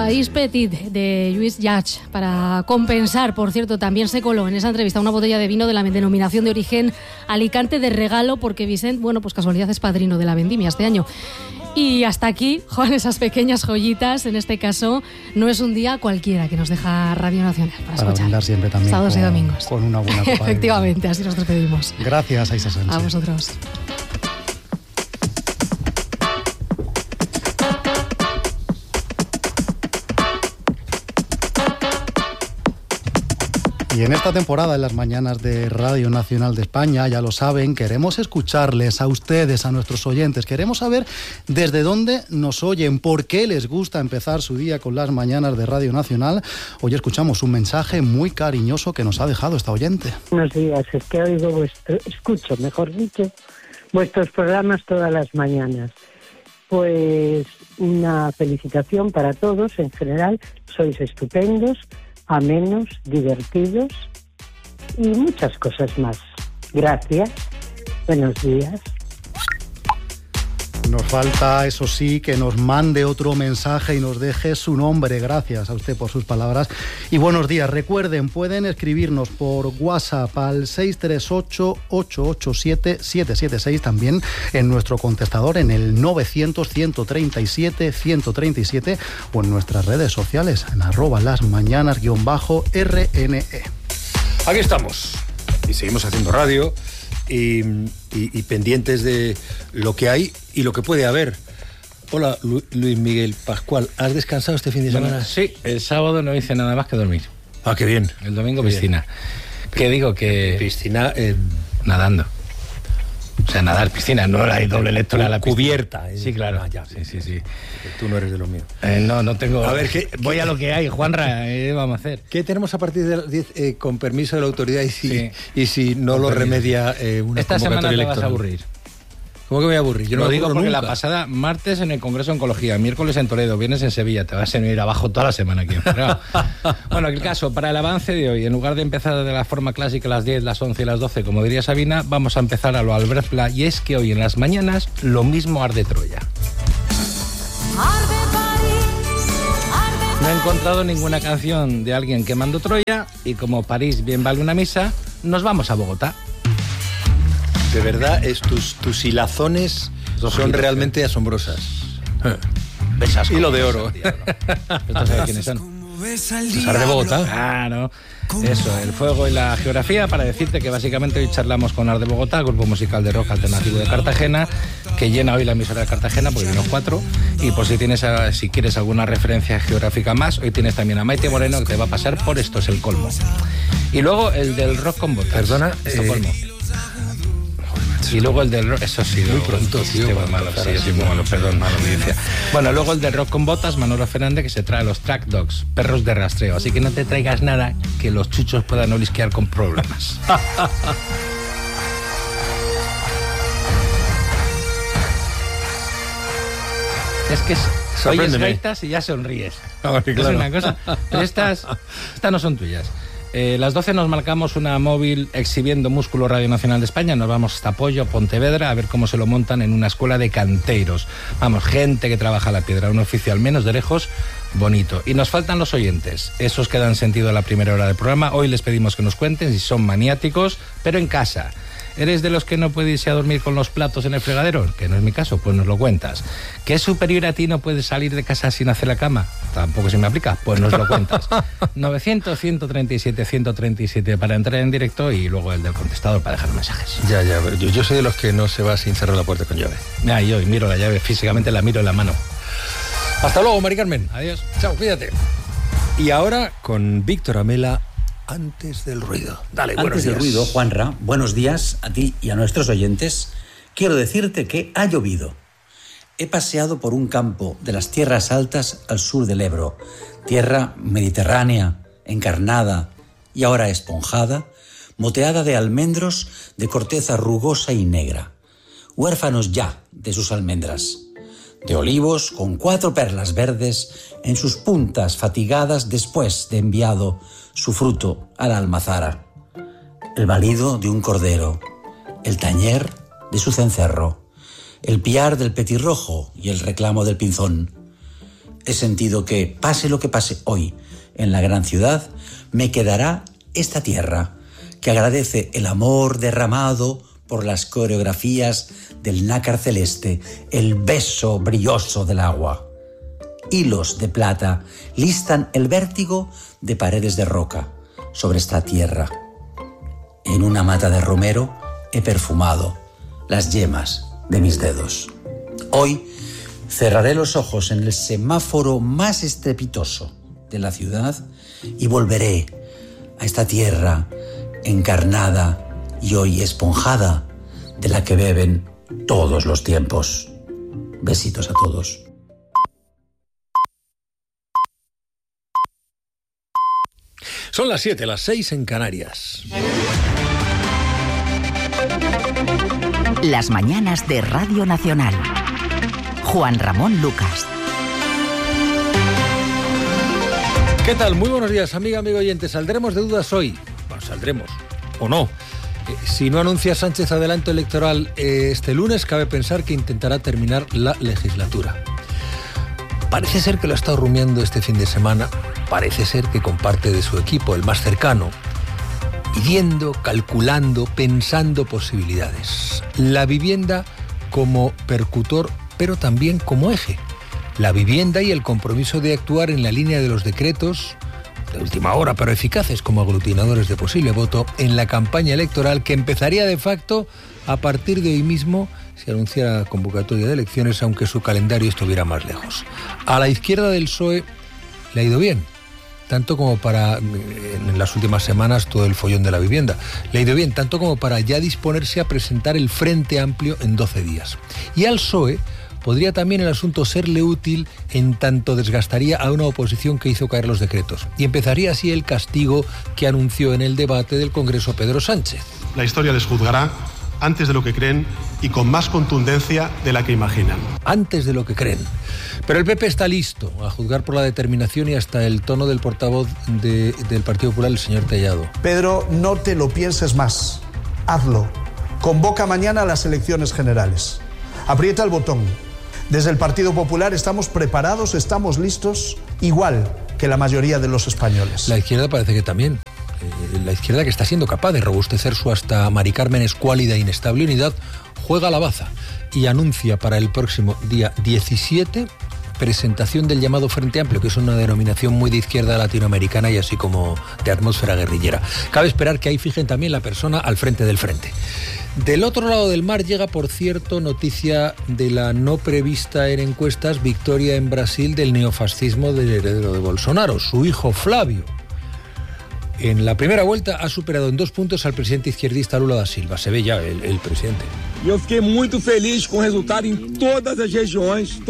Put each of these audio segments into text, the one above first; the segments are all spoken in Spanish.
País Petit de Lluís Llach. Para compensar, por cierto, también se coló en esa entrevista una botella de vino de la denominación de origen Alicante de regalo, porque Vicent, bueno, pues casualidad es padrino de la vendimia este año. Y hasta aquí, Juan, esas pequeñas joyitas. En este caso, no es un día cualquiera que nos deja Radio Nacional para escuchar. Brindar siempre también sábados y domingos. Con una buena copa. Efectivamente, así nos despedimos. Gracias, Aisa Sánchez. A vosotros. Y en esta temporada, en las mañanas de Radio Nacional de España, ya lo saben, queremos escucharles a ustedes, a nuestros oyentes. Queremos saber desde dónde nos oyen, por qué les gusta empezar su día con las mañanas de Radio Nacional. Hoy escuchamos un mensaje muy cariñoso que nos ha dejado esta oyente. Buenos días, es que escucho, mejor dicho, vuestros programas todas las mañanas. Pues una felicitación para todos en general, sois estupendos, amenos, divertidos y muchas cosas más. Gracias. Buenos días. Nos falta, eso sí, que nos mande otro mensaje y nos deje su nombre. Gracias a usted por sus palabras. Y buenos días. Recuerden, pueden escribirnos por WhatsApp al 638-887-776, también en nuestro contestador en el 900-137-137 o en nuestras redes sociales en @lasmañanas_RNE. Aquí estamos y seguimos haciendo radio y pendientes de lo que hay y lo que puede haber. Hola, Luis Miguel Pascual, ¿has descansado este fin de semana? Sí, el sábado no hice nada más que dormir. Ah, qué bien. El domingo piscina. ¿Qué digo? Que piscina nadando. O sea, nadar piscina, no hay doble lectura a la piscina. Cubierta. Sí, claro. Ya. Sí. Tú no eres de los míos. No tengo... A ver, voy a lo que hay, Juanra, vamos a hacer. ¿Qué tenemos a partir de las 10 con permiso de la autoridad y si no lo remedia una esta semana te electoral? vas a aburrir. ¿Cómo que me voy a aburrir? Yo no lo digo porque nunca. La pasada, martes en el Congreso de Oncología, miércoles en Toledo, viernes en Sevilla, te vas a venir abajo toda la semana aquí. Bueno, el caso, para el avance de hoy, en lugar de empezar de la forma clásica a las 10, las 11 y las 12, como diría Sabina, vamos a empezar a lo Albert Pla, y es que hoy en las mañanas lo mismo arde Troya. No he encontrado ninguna canción de alguien quemando Troya y como París bien vale una misa, nos vamos a Bogotá. De verdad, tus hilazones son realmente asombrosas. Besas. Hilo de oro. ¿Tú sabes quiénes son? César de Bogotá. Claro. Eso, el fuego y la geografía, para decirte que básicamente hoy charlamos con Ars de Bogotá, grupo musical de rock alternativo de Cartagena, que llena hoy la emisora de Cartagena, porque vino 4, y por si quieres alguna referencia geográfica más, hoy tienes también a Maite Moreno, que te va a pasar por Esto es el colmo. Y luego el del rock con botas. Perdona, Estocolmo. Y luego el del rock, eso sí, muy pronto, tío. Muy malo, sí, muy malo, perdón, mala audiencia. Bueno, luego el del rock con botas, Manolo Fernández, que se trae los track dogs, perros de rastreo. Así que no te traigas nada que los chuchos puedan olisquear con problemas. Es que oyes gaitas y ya sonríes. Claro. Es una cosa. Pero estas no son tuyas. Las 12 nos marcamos una móvil exhibiendo Músculo Radio Nacional de España. Nos vamos hasta Pollo, Pontevedra, a ver cómo se lo montan en una escuela de canteiros. Vamos, gente que trabaja la piedra, un oficio al menos de lejos bonito. Y nos faltan los oyentes, esos que dan sentido a la primera hora del programa. Hoy les pedimos que nos cuenten si son maniáticos, pero en casa. ¿Eres de los que no puede irse a dormir con los platos en el fregadero? Que no es mi caso, pues nos lo cuentas. ¿Que es superior a ti no puedes salir de casa sin hacer la cama? Tampoco se me aplica, pues nos lo cuentas. 900-137-137 para entrar en directo y luego el del contestador para dejar mensajes. Ya, yo soy de los que no se va sin cerrar la puerta con llave. Yo miro la llave, físicamente la miro en la mano. Hasta luego, Mari Carmen. Adiós. Chao, cuídate. Y ahora con Víctor Amela, Antes del ruido. Dale, buenos días. Antes del ruido, Juanra, buenos días a ti y a nuestros oyentes. Quiero decirte que ha llovido. He paseado por un campo de las tierras altas al sur del Ebro, tierra mediterránea, encarnada y ahora esponjada, moteada de almendros de corteza rugosa y negra, huérfanos ya de sus almendras, de olivos con 4 perlas verdes en sus puntas fatigadas después de enviado su fruto a la almazara, el balido de un cordero, el tañer de su cencerro, el piar del petirrojo y el reclamo del pinzón, he sentido que, pase lo que pase hoy en la gran ciudad, me quedará esta tierra que agradece el amor derramado por las coreografías del nácar celeste, el beso brilloso del agua. Hilos de plata listan el vértigo de paredes de roca sobre esta tierra. En una mata de romero he perfumado las yemas de mis dedos. Hoy cerraré los ojos en el semáforo más estrepitoso de la ciudad y volveré a esta tierra encarnada y hoy esponjada de la que beben todos los tiempos. Besitos a todos. Son las 7, las 6 en Canarias. Las mañanas de Radio Nacional. Juan Ramón Lucas. ¿Qué tal? Muy buenos días, amigo oyente. ¿Saldremos de dudas hoy? Bueno, saldremos. ¿O no? Si no anuncia Sánchez adelanto electoral este lunes, cabe pensar que intentará terminar la legislatura. Parece ser que lo ha estado rumiando este fin de semana. Parece ser que con parte de su equipo, el más cercano, midiendo, calculando, pensando posibilidades. La vivienda como percutor, pero también como eje. La vivienda y el compromiso de actuar en la línea de los decretos de última hora, pero eficaces como aglutinadores de posible voto en la campaña electoral que empezaría de facto a partir de hoy mismo si anunciara convocatoria de elecciones, aunque su calendario estuviera más lejos. A la izquierda del PSOE le ha ido bien, tanto como para, en las últimas semanas, todo el follón de la vivienda. Le ha ido bien, tanto como para ya disponerse a presentar el Frente Amplio en 12 días. Y al PSOE podría también el asunto serle útil en tanto desgastaría a una oposición que hizo caer los decretos. Y empezaría así el castigo que anunció en el debate del Congreso Pedro Sánchez. La historia les juzgará antes de lo que creen y con más contundencia de la que imaginan. Antes de lo que creen. Pero el PP está listo a juzgar por la determinación y hasta el tono del portavoz del Partido Popular, el señor Tellado. Pedro, no te lo pienses más. Hazlo. Convoca mañana a las elecciones generales. Aprieta el botón. Desde el Partido Popular estamos preparados, estamos listos, igual que la mayoría de los españoles. La izquierda parece que también. La izquierda, que está siendo capaz de robustecer su hasta Mari Carmen escuálida e inestable unidad, juega a la baza y anuncia para el próximo día 17 presentación del llamado Frente Amplio, que es una denominación muy de izquierda latinoamericana y así como de atmósfera guerrillera. Cabe esperar que ahí fijen también la persona al frente del frente. Del otro lado del mar llega, por cierto, noticia de la no prevista en encuestas victoria en Brasil del neofascismo del heredero de Bolsonaro, su hijo Flávio. En la primera vuelta ha superado en 2 puntos al presidente izquierdista Lula da Silva. Se ve ya el presidente. Eu fiquei muito feliz com o resultado em todas as regiões.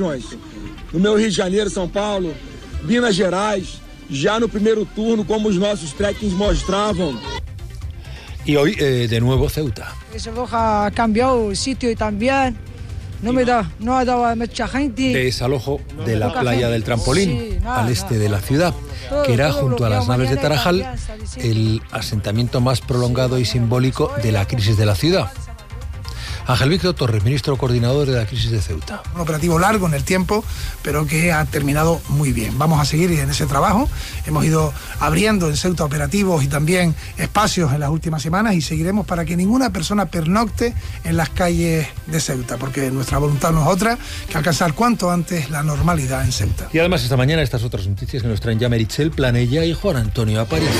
No meu Rio de Janeiro, São Paulo, Minas Gerais, já no primeiro turno, como os nossos trackings mostravam. Y hoy, de nuevo, Ceuta. Esa Boja ha cambiado el sitio y también no ha dado a mucha gente. Desalojo de la playa del Trampolín, al este de la ciudad, que era, junto a las naves de Tarajal, el asentamiento más prolongado y simbólico de la crisis de la ciudad. Ángel Víctor Torres, ministro coordinador de la crisis de Ceuta. Un operativo largo en el tiempo, pero que ha terminado muy bien. Vamos a seguir en ese trabajo. Hemos ido abriendo en Ceuta operativos y también espacios en las últimas semanas y seguiremos para que ninguna persona pernocte en las calles de Ceuta, porque nuestra voluntad no es otra que alcanzar cuanto antes la normalidad en Ceuta. Y además esta mañana estas otras noticias que nos traen ya Meritxell Planella y Juan Antonio Aparicio.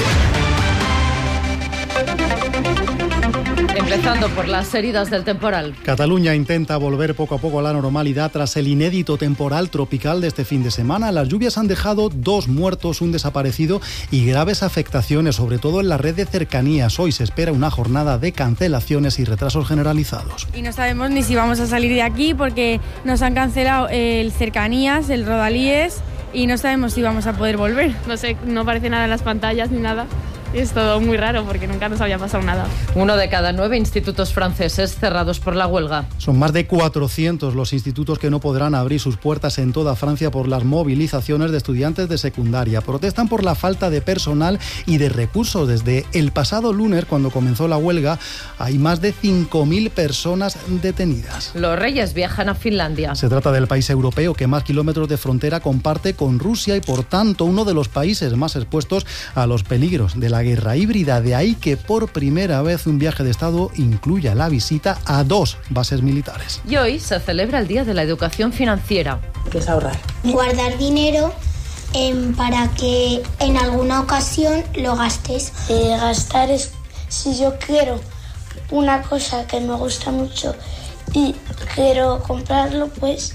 Empezando por las heridas del temporal. Cataluña intenta volver poco a poco a la normalidad tras el inédito temporal tropical de este fin de semana. Las lluvias han dejado 2 muertos, un desaparecido y graves afectaciones, sobre todo en la red de cercanías. Hoy se espera una jornada de cancelaciones y retrasos generalizados. Y no sabemos ni si vamos a salir de aquí porque nos han cancelado el cercanías, el Rodalíes, y no sabemos si vamos a poder volver. No sé, no aparece nada en las pantallas ni nada. es todo muy raro porque nunca nos había pasado nada. 1 de cada 9 institutos franceses cerrados por la huelga. Son más de 400 los institutos que no podrán abrir sus puertas en toda Francia por las movilizaciones de estudiantes de secundaria. Protestan por la falta de personal y de recursos. Desde el pasado lunes, cuando comenzó la huelga, hay más de 5.000 personas detenidas. Los reyes viajan a Finlandia. Se trata del país europeo que más kilómetros de frontera comparte con Rusia y, por tanto, uno de los países más expuestos a los peligros de la guerra híbrida. De ahí que por primera vez un viaje de Estado incluya la visita a 2 bases militares. Y hoy se celebra el Día de la Educación Financiera. ¿Qué es ahorrar? Guardar dinero para que en alguna ocasión lo gastes. Gastar es si yo quiero una cosa que me gusta mucho y quiero comprarlo, pues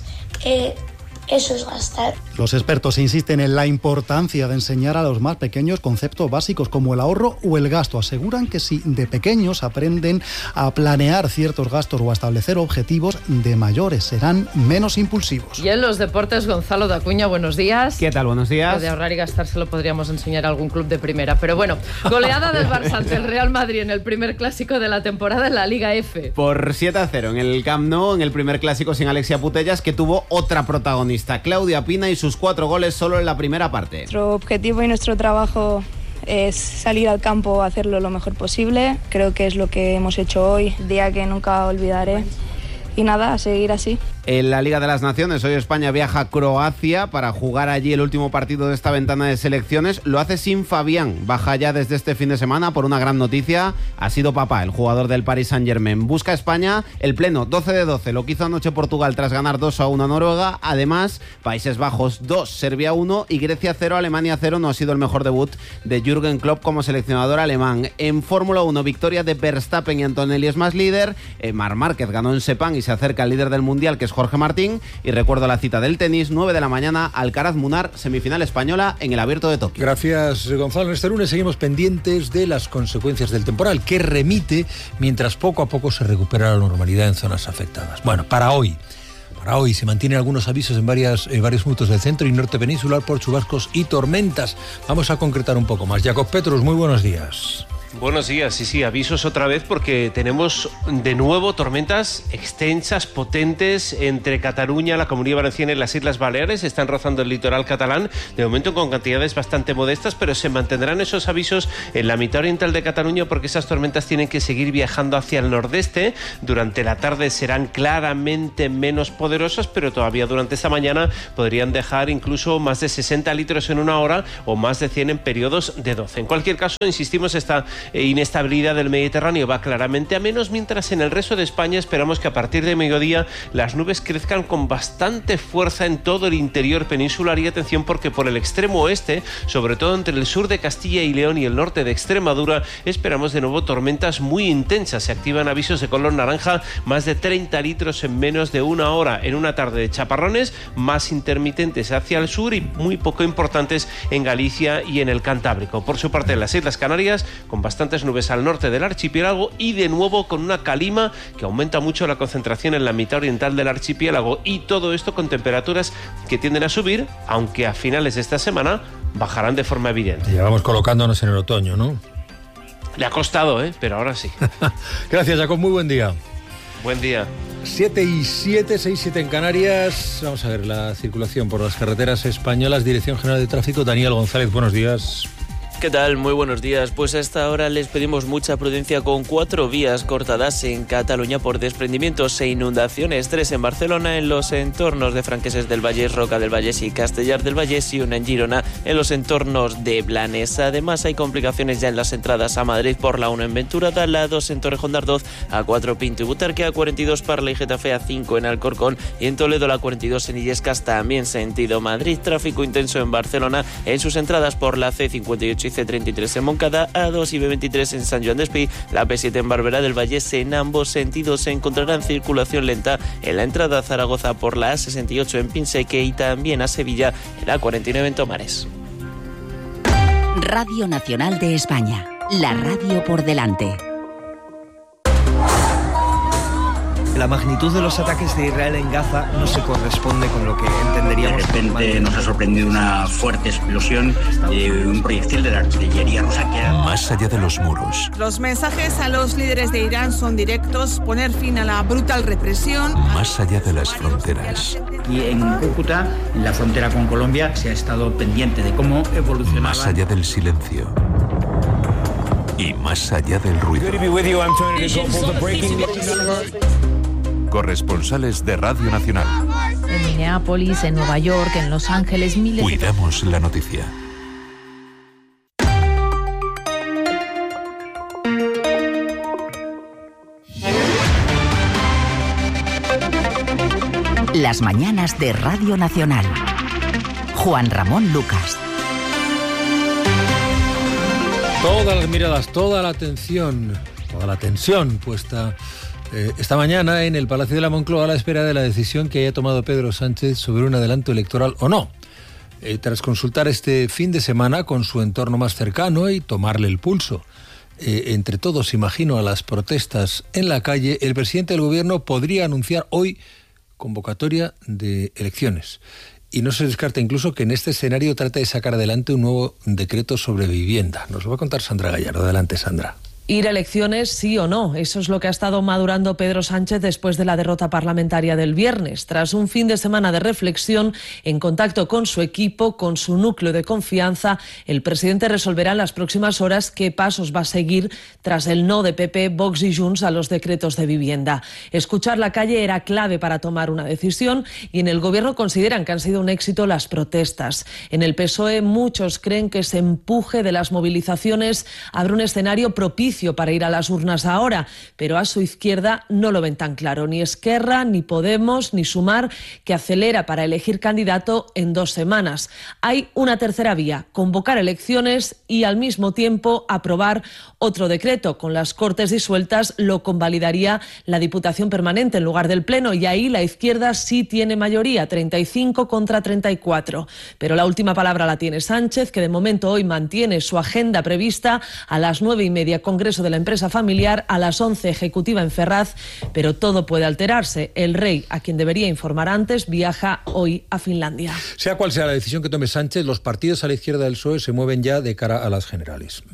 eso es gastar. Los expertos insisten en la importancia de enseñar a los más pequeños conceptos básicos como el ahorro o el gasto. Aseguran que si de pequeños aprenden a planear ciertos gastos o a establecer objetivos, de mayores serán menos impulsivos. Y en los deportes, Gonzalo de Acuña, buenos días. ¿Qué tal? Buenos días. Lo de ahorrar y gastar se lo podríamos enseñar a algún club de primera. Pero bueno, goleada del Barça ante el Real Madrid en el primer clásico de la temporada en la Liga F. Por 7-0 en el Camp Nou, en el primer clásico sin Alexia Putellas, que tuvo otra protagonista, Claudia Pina, y sus 4 goles solo en la primera parte. Nuestro objetivo y nuestro trabajo es salir al campo a hacerlo lo mejor posible. Creo que es lo que hemos hecho hoy, día que nunca olvidaré. Y nada, a seguir así. En la Liga de las Naciones, hoy España viaja a Croacia para jugar allí el último partido de esta ventana de selecciones. Lo hace sin Fabián, baja ya desde este fin de semana por una gran noticia. Ha sido papá, el jugador del Paris Saint-Germain. Busca España el pleno 12 de 12, lo que hizo anoche Portugal tras ganar 2-1 a Noruega. Además, Países Bajos 2, Serbia 1 y Grecia 0, Alemania 0. No ha sido el mejor debut de Jürgen Klopp como seleccionador alemán. En Fórmula 1, victoria de Verstappen y Antonelli es más líder. Marc Márquez ganó en Sepang y se acerca al líder del Mundial, que es Jorge Martín. Y recuerdo la cita del tenis, 9 de la mañana, Alcaraz-Munar, semifinal española en el Abierto de Tokio. Gracias, Gonzalo. Este lunes seguimos pendientes de las consecuencias del temporal, que remite mientras poco a poco se recupera la normalidad en zonas afectadas. Bueno, para hoy se mantienen algunos avisos en varios puntos del centro y norte peninsular por chubascos y tormentas. Vamos a concretar un poco más. Jacob Petrus, muy buenos días. Buenos días, sí, avisos otra vez porque tenemos de nuevo tormentas extensas, potentes entre Cataluña, la Comunidad Valenciana y las Islas Baleares. Están rozando el litoral catalán, de momento con cantidades bastante modestas, pero se mantendrán esos avisos en la mitad oriental de Cataluña porque esas tormentas tienen que seguir viajando hacia el nordeste. Durante la tarde serán claramente menos poderosas, pero todavía durante esta mañana podrían dejar incluso más de 60 litros en una hora o más de 100 en periodos de 12. En cualquier caso, insistimos, esta inestabilidad del Mediterráneo va claramente a menos, mientras en el resto de España esperamos que a partir de mediodía las nubes crezcan con bastante fuerza en todo el interior peninsular. Y atención, porque por el extremo oeste, sobre todo entre el sur de Castilla y León y el norte de Extremadura, esperamos de nuevo tormentas muy intensas. Se activan avisos de color naranja, más de 30 litros en menos de una hora, en una tarde de chaparrones más intermitentes hacia el sur y muy poco importantes en Galicia y en el Cantábrico. Por su parte, en las Islas Canarias, con bastantes nubes al norte del archipiélago y de nuevo con una calima que aumenta mucho la concentración en la mitad oriental del archipiélago, y todo esto con temperaturas que tienden a subir, aunque a finales de esta semana bajarán de forma evidente. Ya vamos colocándonos en el otoño, ¿no? Le ha costado, pero ahora sí. Gracias, Jacob, muy buen día. Buen día. 7:07, 6:07 en Canarias. Vamos a ver la circulación por las carreteras españolas. Dirección General de Tráfico, Daniel González, buenos días. ¿Qué tal? Muy buenos días. Pues a esta hora les pedimos mucha prudencia con 4 vías cortadas en Cataluña por desprendimientos e inundaciones. 3 en Barcelona, en los entornos de Franqueses del Vallès, Roca del Vallès y Castellar del Vallès, y una en Girona, en los entornos de Blanes. Además, hay complicaciones ya en las entradas a Madrid por la 1 en Venturada, la 2 en Torrejón de Ardoz, A4 Pinto y Butarque, A42 Parla y Getafe, A5 en Alcorcón y en Toledo la 42 en Illescas, también sentido Madrid. Tráfico intenso en Barcelona en sus entradas por la C58 y C33 en Moncada, A2 y B23 en San Joan d'Espí, la P7 en Barberá del Vallès. En ambos sentidos se encontrarán circulación lenta en la entrada a Zaragoza por la A68 en Pinseque y también a Sevilla en la 49 en Tomares. Radio Nacional de España, la radio por delante. La magnitud de los ataques de Israel en Gaza no se corresponde con lo que entenderíamos. De repente nos ha sorprendido una fuerte explosión de un proyectil de la artillería rusa que era... Más allá de los muros. Los mensajes a los líderes de Irán son directos: poner fin a la brutal represión. Más allá de las fronteras. Y en Cúcuta, en la frontera con Colombia, se ha estado pendiente de cómo evolucionaba. Más allá del silencio. Y más allá del ruido. Corresponsales de Radio Nacional. En Minneapolis, en Nueva York, en Los Ángeles, miles. Cuidamos la noticia. Las mañanas de Radio Nacional. Juan Ramón Lucas. Todas las miradas, toda la atención, toda la tensión puesta esta mañana en el Palacio de la Moncloa a la espera de la decisión que haya tomado Pedro Sánchez sobre un adelanto electoral o no. Tras consultar este fin de semana con su entorno más cercano y tomarle el pulso, entre todos, imagino, a las protestas en la calle, el presidente del gobierno podría anunciar hoy convocatoria de elecciones. Y no se descarta incluso que en este escenario trate de sacar adelante un nuevo decreto sobre vivienda. Nos lo va a contar Sandra Gallardo. Adelante, Sandra. Ir a elecciones, sí o no. Eso es lo que ha estado madurando Pedro Sánchez después de la derrota parlamentaria del viernes. Tras un fin de semana de reflexión, en contacto con su equipo, con su núcleo de confianza, el presidente resolverá en las próximas horas qué pasos va a seguir tras el no de PP, Vox y Junts a los decretos de vivienda. Escuchar la calle era clave para tomar una decisión y en el gobierno consideran que han sido un éxito las protestas. En el PSOE muchos creen que ese empuje de las movilizaciones abre un escenario propicio para ir a las urnas ahora, pero a su izquierda no lo ven tan claro. Ni Esquerra, ni Podemos, ni Sumar, que acelera para elegir candidato en 2 semanas. Hay una tercera vía: convocar elecciones y al mismo tiempo aprobar otro decreto. Con las Cortes disueltas lo convalidaría la Diputación Permanente en lugar del Pleno, y ahí la izquierda sí tiene mayoría, 35 contra 34. Pero la última palabra la tiene Sánchez, que de momento hoy mantiene su agenda prevista: a las 9:30 Congreso de la Empresa Familiar, a las 11 ejecutiva en Ferraz, pero todo puede alterarse. El rey, a quien debería informar antes, viaja hoy a Finlandia. Sea cual sea la decisión que tome Sánchez, los partidos a la izquierda del PSOE se mueven ya de cara a las generales.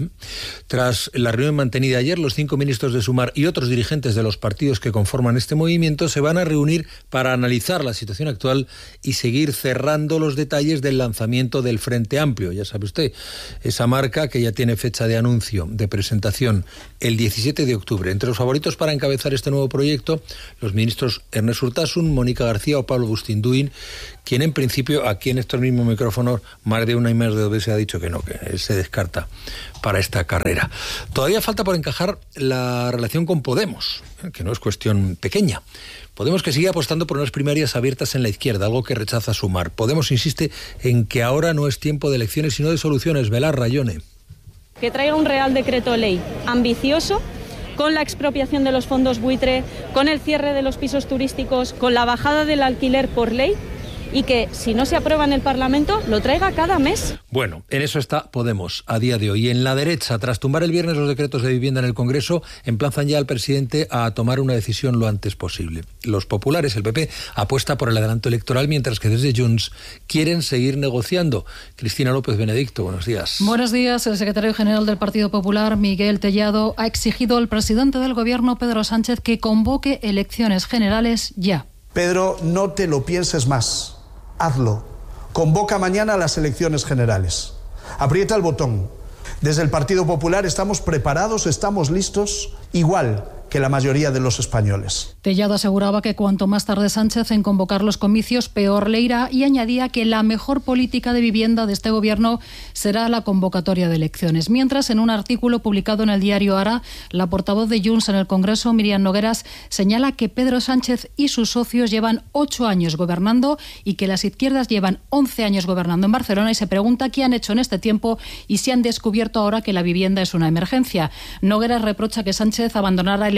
Tras la reunión mantenida ayer, los 5 ministros de Sumar y otros dirigentes de los partidos que conforman este movimiento se van a reunir para analizar la situación actual y seguir cerrando los detalles del lanzamiento del Frente Amplio. Ya sabe usted, esa marca que ya tiene fecha de anuncio, de presentación, el 17 de octubre. Entre los favoritos para encabezar este nuevo proyecto, los ministros Ernest Urtasun, Mónica García o Pablo Bustinduin, quien en principio, aquí en estos mismos micrófonos, más de una y más de 2 veces ha dicho que no, que él se descarta para esta carrera. Todavía falta por encajar la relación con Podemos, que no es cuestión pequeña. Podemos, que sigue apostando por unas primarias abiertas en la izquierda, algo que rechaza Sumar. Podemos insiste en que ahora no es tiempo de elecciones, sino de soluciones. Velar Rayone. Que traiga un real decreto ley ambicioso, con la expropiación de los fondos buitre, con el cierre de los pisos turísticos, con la bajada del alquiler por ley, y que, si no se aprueba en el Parlamento, lo traiga cada mes. Bueno, en eso está Podemos a día de hoy. En la derecha, tras tumbar el viernes los decretos de vivienda en el Congreso, emplazan ya al presidente a tomar una decisión lo antes posible. Los populares, el PP, apuesta por el adelanto electoral, mientras que desde Junts quieren seguir negociando. Cristina López Benedicto, buenos días. Buenos días. El secretario general del Partido Popular, Miguel Tellado, ha exigido al presidente del Gobierno, Pedro Sánchez, que convoque elecciones generales ya. Pedro, no te lo pienses más. Hazlo. Convoca mañana a las elecciones generales. Aprieta el botón. Desde el Partido Popular estamos preparados, estamos listos, igual que la mayoría de los españoles. Tellado aseguraba que cuanto más tarde Sánchez en convocar los comicios, peor le irá, y añadía que la mejor política de vivienda de este gobierno será la convocatoria de elecciones. Mientras, en un artículo publicado en el diario Ara, la portavoz de Junts en el Congreso, Míriam Nogueras, señala que Pedro Sánchez y sus socios llevan 8 años gobernando y que las izquierdas llevan 11 años gobernando en Barcelona, y se pregunta qué han hecho en este tiempo y si han descubierto ahora que la vivienda es una emergencia. Nogueras reprocha que Sánchez abandonara el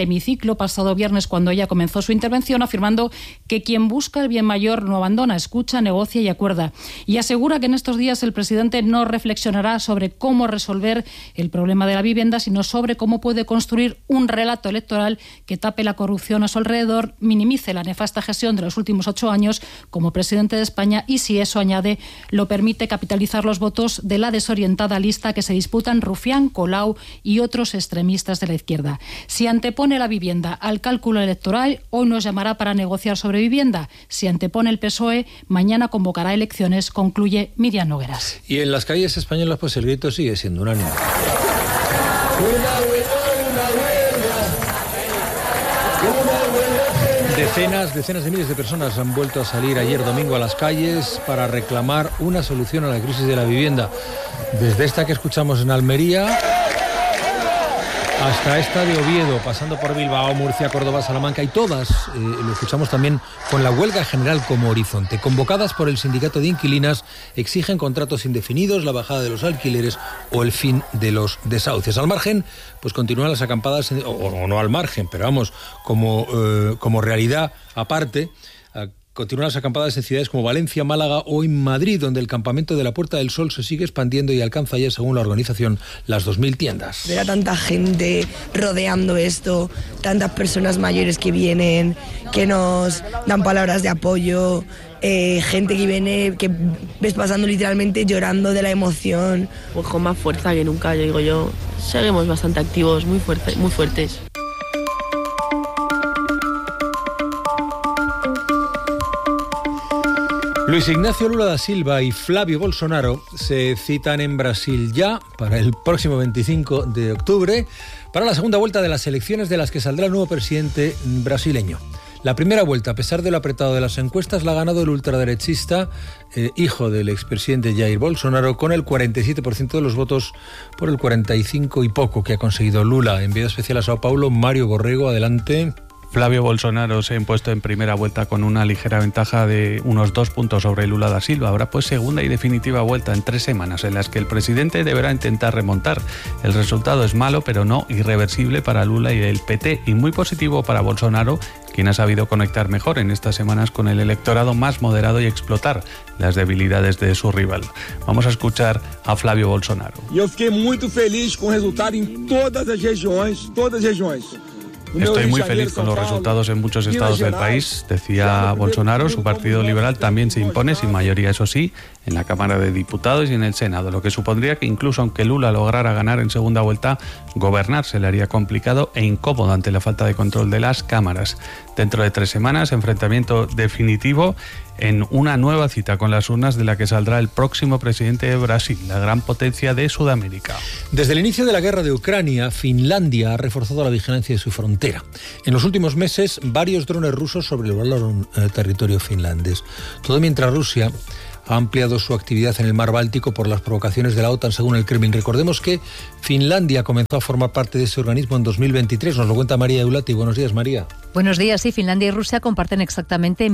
hemiciclo pasado viernes cuando ella comenzó su intervención, afirmando que quien busca el bien mayor no abandona, escucha, negocia y acuerda. Y asegura que en estos días el presidente no reflexionará sobre cómo resolver el problema de la vivienda, sino sobre cómo puede construir un relato electoral que tape la corrupción a su alrededor, minimice la nefasta gestión de los últimos 8 años como presidente de España y, si eso añade, lo permite, capitalizar los votos de la desorientada lista que se disputan Rufián, Colau y otros extremistas de la izquierda. Si antepone la vivienda al cálculo electoral, hoy nos llamará para negociar sobre vivienda. Si antepone el PSOE, mañana convocará elecciones, concluye Miriam Nogueras. Y en las calles españolas, pues el grito sigue siendo unánime. Decenas de miles de personas han vuelto a salir ayer domingo a las calles para reclamar una solución a la crisis de la vivienda. Desde esta que escuchamos en Almería hasta esta de Oviedo, pasando por Bilbao, Murcia, Córdoba, Salamanca y todas, lo escuchamos también con la huelga general como horizonte. Convocadas por el sindicato de inquilinas, exigen contratos indefinidos, la bajada de los alquileres o el fin de los desahucios. Al margen, pues continúan las acampadas, o no al margen, pero vamos, como realidad aparte. Continúan las acampadas en ciudades como Valencia, Málaga o en Madrid, donde el campamento de la Puerta del Sol se sigue expandiendo y alcanza ya, según la organización, las 2.000 tiendas. Ver a tanta gente rodeando esto, tantas personas mayores que vienen, que nos dan palabras de apoyo, gente que viene, que ves pasando literalmente llorando de la emoción. Pues con más fuerza que nunca, yo digo yo. Seguimos bastante activos, muy fuertes. Luis Ignacio Lula da Silva y Flavio Bolsonaro se citan en Brasil ya para el próximo 25 de octubre para la segunda vuelta de las elecciones de las que saldrá el nuevo presidente brasileño. La primera vuelta, a pesar de lo apretado de las encuestas, la ha ganado el ultraderechista, hijo del expresidente Jair Bolsonaro, con el 47% de los votos por el 45 y poco que ha conseguido Lula. Enviado especial a Sao Paulo, Mario Borrego, adelante. Flavio Bolsonaro se ha impuesto en primera vuelta con una ligera ventaja de unos 2 puntos sobre Lula da Silva. Habrá pues segunda y definitiva vuelta en 3 semanas en las que el presidente deberá intentar remontar. El resultado es malo, pero no irreversible para Lula y el PT, y muy positivo para Bolsonaro, quien ha sabido conectar mejor en estas semanas con el electorado más moderado y explotar las debilidades de su rival. Vamos a escuchar a Flavio Bolsonaro. Yo fiquei muito feliz con el resultado en todas las regiones. Estoy muy feliz con los resultados en muchos estados del país, decía Bolsonaro. Su Partido Liberal también se impone, sin mayoría eso sí, en la Cámara de Diputados y en el Senado, lo que supondría que incluso aunque Lula lograra ganar en segunda vuelta, gobernar se le haría complicado e incómodo ante la falta de control de las cámaras. Dentro de 3 semanas, enfrentamiento definitivo en una nueva cita con las urnas de la que saldrá el próximo presidente de Brasil, la gran potencia de Sudamérica. Desde el inicio de la guerra de Ucrania, Finlandia ha reforzado la vigilancia de su frontera. En los últimos meses, varios drones rusos sobrevolaron el territorio finlandés. Todo mientras Rusia ha ampliado su actividad en el mar Báltico por las provocaciones de la OTAN, según el Kremlin. Recordemos que Finlandia comenzó a formar parte de ese organismo en 2023. Nos lo cuenta María Eulati. Buenos días, María. Buenos días. Sí, Finlandia y Rusia comparten exactamente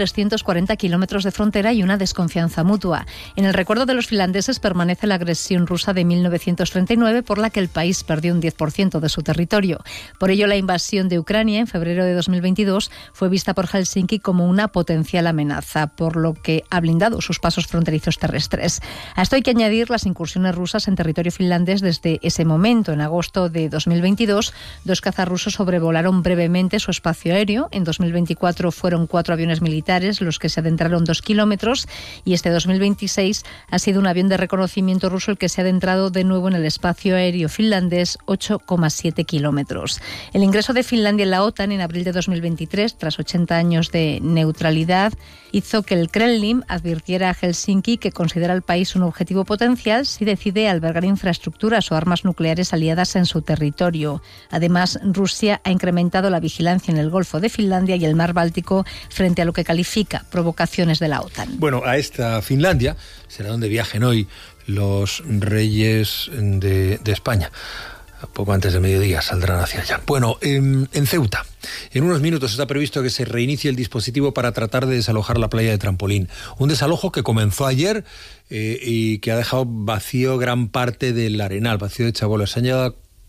1.340 kilómetros de frontera y una desconfianza mutua. En el recuerdo de los finlandeses permanece la agresión rusa de 1939, por la que el país perdió un 10% de su territorio. Por ello, la invasión de Ucrania en febrero de 2022 fue vista por Helsinki como una potencial amenaza, por lo que ha blindado sus pasos fronterizos terrestres. A esto hay que añadir las incursiones rusas en territorio finlandés desde ese momento. En agosto de 2022, 2 cazas rusos sobrevolaron brevemente su espacio aéreo. En 2024 fueron 4 aviones militares los que se adentraron 2 kilómetros, y este 2026 ha sido un avión de reconocimiento ruso el que se ha adentrado de nuevo en el espacio aéreo finlandés, 8,7 kilómetros. El ingreso de Finlandia en la OTAN en abril de 2023, tras 80 años de neutralidad, hizo que el Kremlin advirtiera a Helsinki que considera al país un objetivo potencial si decide albergar infraestructuras o armas nucleares aliadas en su territorio. Además, Rusia ha incrementado la vigilancia en el Golfo de Finlandia y el Mar Báltico frente a lo que califica provocaciones de la OTAN. Bueno, a esta Finlandia será donde viajen hoy los reyes de España. Poco antes del mediodía saldrán hacia allá. Bueno, en Ceuta, en unos minutos está previsto que se reinicie el dispositivo para tratar de desalojar la playa de Trampolín. Un desalojo que comenzó ayer y que ha dejado vacío gran parte del Arenal, vacío de chabolas. Se han llegado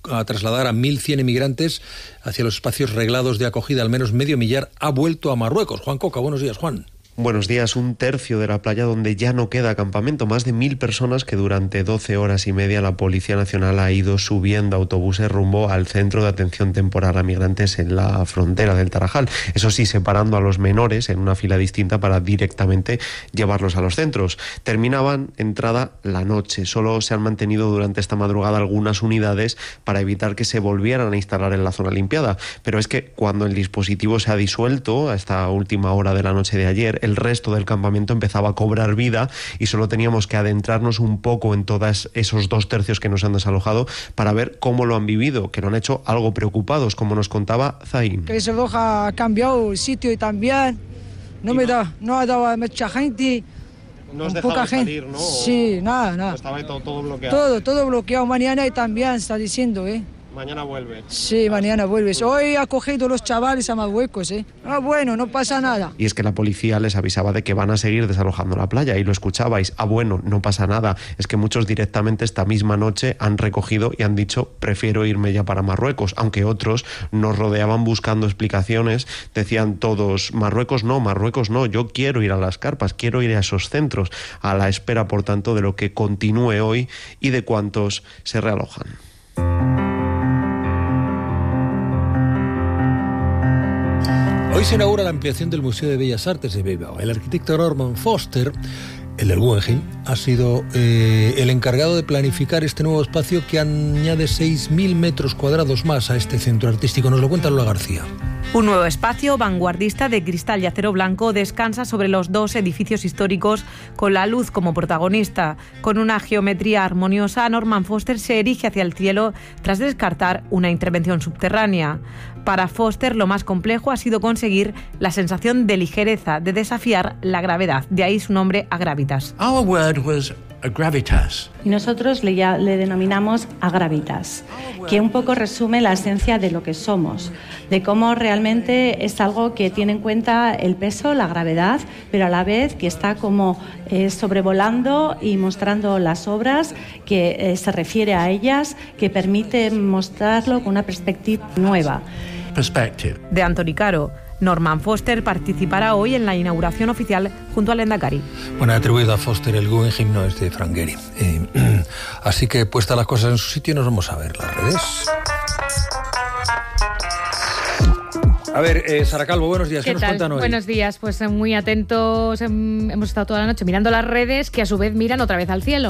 a trasladar a 1.100 emigrantes hacia los espacios reglados de acogida. Al menos medio millar ha vuelto a Marruecos. Juan Coca, buenos días, Juan. Buenos días. Un tercio de la playa donde ya no queda campamento. Más de 1.000 personas que durante 12 horas y media la Policía Nacional ha ido subiendo autobuses rumbo al centro de atención temporal a migrantes en la frontera del Tarajal. Eso sí, separando a los menores en una fila distinta para directamente llevarlos a los centros. Terminaban entrada la noche. Solo se han mantenido durante esta madrugada algunas unidades para evitar que se volvieran a instalar en la zona limpiada. Pero es que cuando el dispositivo se ha disuelto a esta última hora de la noche de ayer, el resto del campamento empezaba a cobrar vida y solo teníamos que adentrarnos un poco en todos esos 2 tercios que nos han desalojado para ver cómo lo han vivido, que lo han hecho algo preocupados, como nos contaba Zain. Que se ha cambiado el sitio y también no ha dado mucha gente. No os dejaba salir, ¿no? Sí, nada. Estaba todo bloqueado. Todo bloqueado. Mañana y también está diciendo, Mañana vuelve. Sí, mañana vuelves. Hoy ha cogido los chavales a Marruecos, bueno, no pasa nada. Y es que la policía les avisaba de que van a seguir desalojando la playa y lo escuchabais. Bueno, no pasa nada. Es que muchos directamente esta misma noche han recogido y han dicho prefiero irme ya para Marruecos, aunque otros nos rodeaban buscando explicaciones. Decían todos Marruecos no, yo quiero ir a las carpas, quiero ir a esos centros, a la espera por tanto de lo que continúe hoy y de cuántos se realojan. Hoy se inaugura la ampliación del Museo de Bellas Artes de Bilbao. El arquitecto Norman Foster, el del Guggenheim, ha sido el encargado de planificar este nuevo espacio que añade 6.000 metros cuadrados más a este centro artístico. Nos lo cuenta Lola García. Un nuevo espacio vanguardista de cristal y acero blanco descansa sobre los 2 edificios históricos con la luz como protagonista. Con una geometría armoniosa, Norman Foster se erige hacia el cielo tras descartar una intervención subterránea. Para Foster, lo más complejo ha sido conseguir la sensación de ligereza, de desafiar la gravedad. De ahí su nombre, Agravitas. Our word was Agravitas. Y nosotros le denominamos Agravitas, que un poco resume la esencia de lo que somos, de cómo realmente es algo que tiene en cuenta el peso, la gravedad, pero a la vez que está como sobrevolando y mostrando las obras, que se refiere a ellas, que permite mostrarlo con una perspectiva nueva. De Antoni Caro. Norman Foster participará hoy en la inauguración oficial junto al Lehendakari. Bueno, atribuido a Foster, el Guggenheim no es de Frank Gehry. Así que puestas las cosas en su sitio, nos vamos a ver las redes. A ver, Sara Calvo, buenos días. ¿Qué nos cuentan hoy? Buenos días, pues muy atentos. Hemos estado toda la noche mirando las redes, que a su vez miran otra vez al cielo.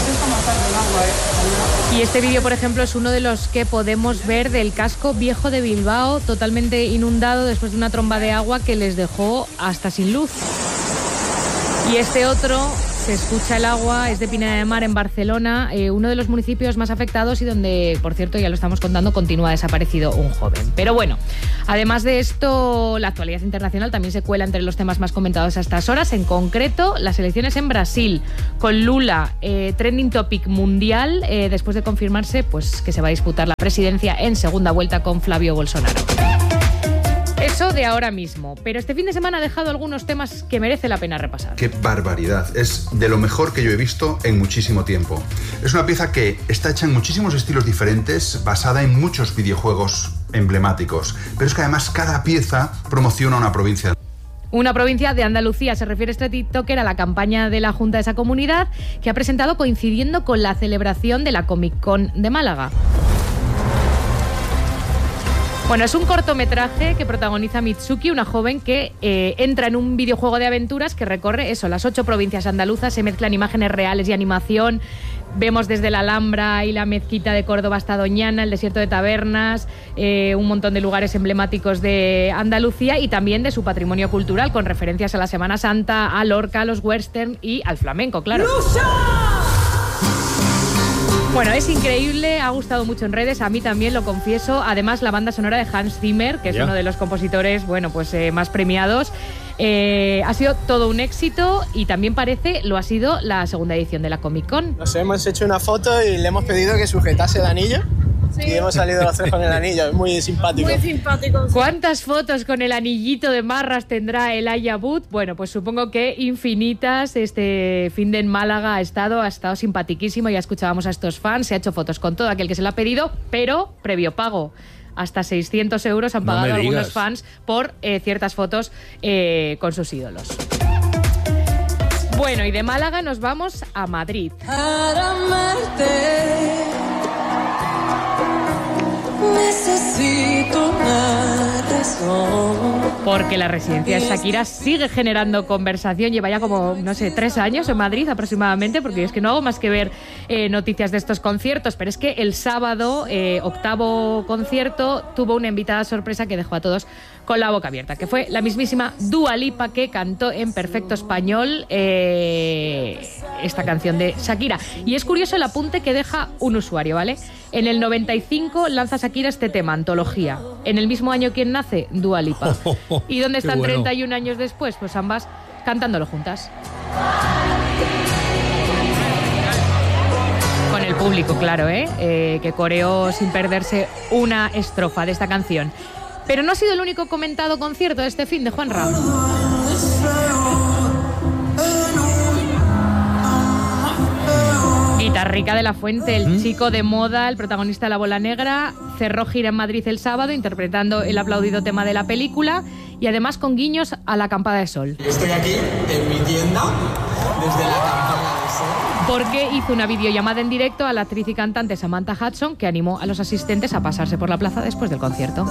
Y este vídeo, por ejemplo, es uno de los que podemos ver del casco viejo de Bilbao, totalmente inundado después de una tromba de agua que les dejó hasta sin luz. Y este otro, se escucha el agua, es de Pineda de Mar, en Barcelona, uno de los municipios más afectados y donde, por cierto, ya lo estamos contando, continúa desaparecido un joven. Pero bueno, además de esto, la actualidad internacional también se cuela entre los temas más comentados a estas horas, en concreto las elecciones en Brasil, con Lula trending topic mundial, después de confirmarse pues que se va a disputar la presidencia en segunda vuelta con Flavio Bolsonaro. Eso de ahora mismo, pero este fin de semana ha dejado algunos temas que merece la pena repasar. ¡Qué barbaridad! Es de lo mejor que yo he visto en muchísimo tiempo. Es una pieza que está hecha en muchísimos estilos diferentes, basada en muchos videojuegos emblemáticos, pero es que además cada pieza promociona una provincia. Una provincia de Andalucía, se refiere este TikToker a la campaña de la Junta de esa comunidad, que ha presentado coincidiendo con la celebración de la Comic Con de Málaga. Bueno, es un cortometraje que protagoniza Mitsuki, una joven que entra en un videojuego de aventuras que recorre las 8 provincias andaluzas, se mezclan imágenes reales y animación. Vemos desde la Alhambra y la mezquita de Córdoba hasta Doñana, el desierto de Tabernas, un montón de lugares emblemáticos de Andalucía y también de su patrimonio cultural, con referencias a la Semana Santa, a Lorca, a los western y al flamenco, claro. ¡Lucha! Bueno, es increíble, ha gustado mucho en redes, a mí también, lo confieso. Además, la banda sonora de Hans Zimmer, que es uno de los compositores, más premiados, ha sido todo un éxito y también lo ha sido la segunda edición de la Comic Con. Nos hemos hecho una foto y le hemos pedido que sujetase el anillo Sí, hemos salido los tres con el anillo, es muy simpático. Muy simpático. ¿Cuántas fotos con el anillito de Marras tendrá el Elijah Wood? Bueno, pues supongo que infinitas. Este fin de en Málaga ha estado simpatiquísimo. Ya escuchábamos a estos fans, se ha hecho fotos con todo aquel que se lo ha pedido, pero previo pago. Hasta 600 euros han pagado algunos fans por ciertas fotos con sus ídolos. Bueno, y de Málaga nos vamos a Madrid. Para amarte necesito una razón. Porque la residencia de Shakira sigue generando conversación. Lleva ya como, 3 años en Madrid aproximadamente, porque es que no hago más que ver noticias de estos conciertos. Pero es que el sábado, 8º concierto, tuvo una invitada sorpresa que dejó a todos con la boca abierta, que fue la mismísima Dua Lipa, que cantó en perfecto español esta canción de Shakira. Y es curioso el apunte que deja un usuario, ¿vale? En el 95 lanza Shakira este tema, Antología. En el mismo año, ¿quién nace? Dua Lipa. ¿Y dónde están 31 años después? Pues ambas cantándolo juntas. Con el público, claro, que coreó sin perderse una estrofa de esta canción. Pero no ha sido el único comentado concierto de este fin de Juanra. Guitarrica de la Fuente, el chico de moda, el protagonista de La Bola Negra, cerró gira en Madrid el sábado interpretando el aplaudido tema de la película y además con guiños a la Acampada de Sol. Estoy aquí en mi tienda desde la Acampada de Sol. Porque hizo una videollamada en directo a la actriz y cantante Samantha Hudson, que animó a los asistentes a pasarse por la plaza después del concierto.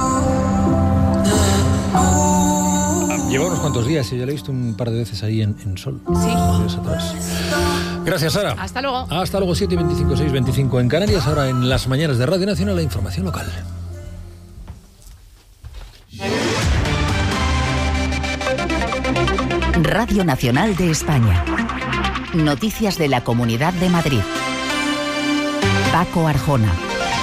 Lleva unos cuantos días y yo la he visto un par de veces ahí en Sol. Sí. Días atrás. Gracias, Sara. Hasta luego. Hasta luego, 7:25, 6:25 en Canarias. Ahora en las mañanas de Radio Nacional, la información local. Radio Nacional de España. Noticias de la Comunidad de Madrid. Paco Arjona.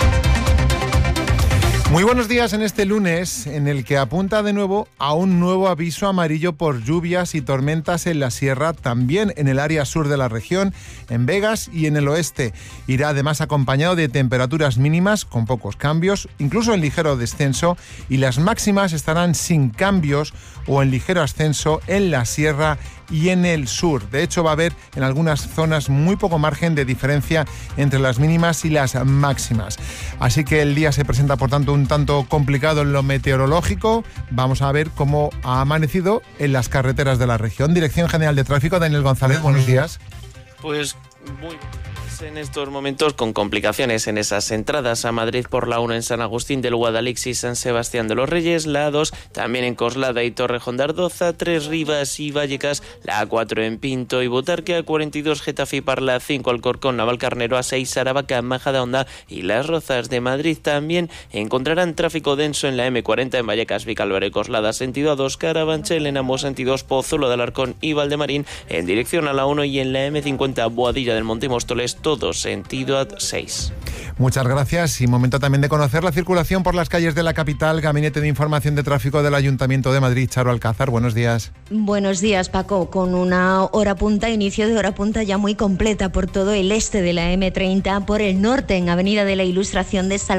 Muy buenos días en este lunes, en el que apunta de nuevo a un nuevo aviso amarillo por lluvias y tormentas en la sierra, también en el área sur de la región, en Begas y en el oeste. Irá además acompañado de temperaturas mínimas con pocos cambios, incluso en ligero descenso, y las máximas estarán sin cambios o en ligero ascenso en la sierra y en el sur. De hecho, va a haber en algunas zonas muy poco margen de diferencia entre las mínimas y las máximas. Así que el día se presenta, por tanto, un tanto complicado en lo meteorológico. Vamos a ver cómo ha amanecido en las carreteras de la región. Dirección General de Tráfico, Daniel González, buenos días. Pues muy en estos momentos con complicaciones en esas entradas a Madrid por la 1 en San Agustín del Guadalix y San Sebastián de los Reyes, la 2 también en Coslada y Torrejón de Ardoza, 3 Rivas y Vallecas, la A4 en Pinto y Butarque, A42 Getafe y Parla, 5 Alcorcón, Navalcarnero, A6 Aravaca, Majadahonda y Las Rozas de Madrid. También encontrarán tráfico denso en la M40 en Vallecas, Vicálvaro y Coslada, sentido A2 Carabanchel, en ambos sentidos Pozuelo de Alarcón y Valdemarín, en dirección a la 1 y en la M50 Boadilla del Monte y Móstoles, todo sentido A6. Muchas gracias y momento también de conocer la circulación por las calles de la capital. Gabinete de Información de Tráfico del Ayuntamiento de Madrid, Charo Alcázar, buenos días. Buenos días, Paco, con una hora punta, inicio de hora punta ya muy completa por todo el este de la M30, por el norte en Avenida de la Ilustración de Salvador